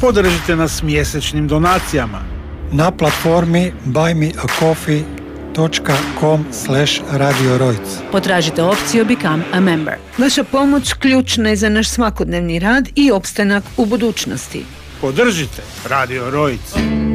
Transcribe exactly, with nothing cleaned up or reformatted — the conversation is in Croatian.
Podržite nas mjesečnim donacijama na platformi buymeacoffee.com slash Radio Rojc. Potražite opciju Become a Member. Vaša pomoć ključna je za naš svakodnevni rad i opstanak u budućnosti. Podržite Radio Rojc.